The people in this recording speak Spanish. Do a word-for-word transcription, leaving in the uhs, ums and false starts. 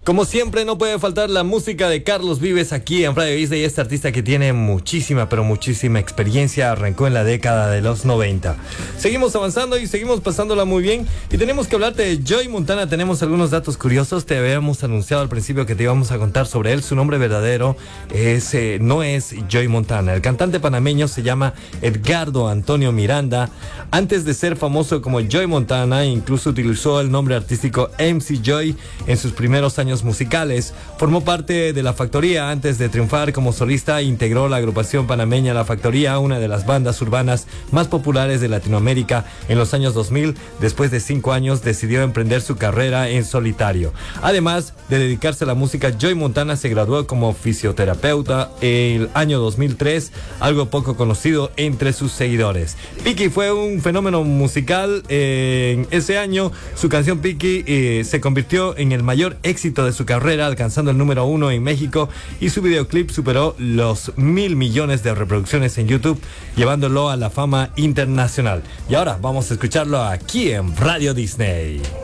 Como siempre, no puede faltar la música de Carlos Vives aquí en Radio Disney. Este artista que tiene muchísima, pero muchísima experiencia, arrancó en la década de los noventa. Seguimos avanzando y seguimos pasándola muy bien. Y tenemos que hablarte de Joey Montana. Tenemos algunos datos curiosos. Te habíamos anunciado al principio que te íbamos a contar sobre él. Su nombre verdadero es, eh, no es Joey Montana. El cantante panameño se llama Edgardo Antonio Miranda. Antes de ser famoso como Joey Montana, incluso utilizó el nombre artístico M C Joy en sus primeros años musicales. Formó parte de La Factoría antes de triunfar como solista. Integró la agrupación panameña La Factoría, una de las bandas urbanas más populares de Latinoamérica en los años dos mil. Después de cinco años decidió emprender su carrera en solitario. Además de dedicarse a la música, Joey Montana se graduó como fisioterapeuta el año dos mil tres, algo poco conocido entre sus seguidores. Piki fue un fenómeno musical eh, en ese año. Su canción Piki eh, se convirtió en el mayor éxito de su carrera, alcanzando el número uno en México, y su videoclip superó los mil millones de reproducciones en YouTube, llevándolo a la fama internacional. Y ahora vamos a escucharlo aquí en Radio Disney.